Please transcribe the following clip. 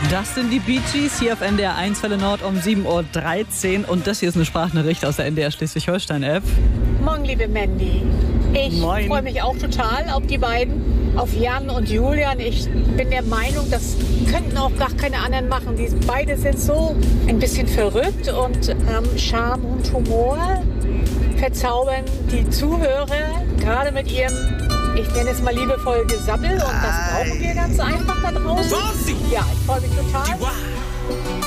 Das sind die Bee Gees hier auf NDR 1 Welle Nord um 7:13 Uhr. Und das hier ist eine Sprachnachricht aus der NDR Schleswig-Holstein-App. Morgen, liebe Mandy. Ich freue mich auch total auf die beiden, auf Jan und Julian. Ich bin der Meinung, das könnten auch gar keine anderen machen. Die beide sind so ein bisschen verrückt und Charme und Humor verzaubern die Zuhörer, gerade mit ihrem, ich nenne es mal liebevoll, Gesabbel. Und das brauchen wir ganz einfach da draußen. Ja, ich freue mich total.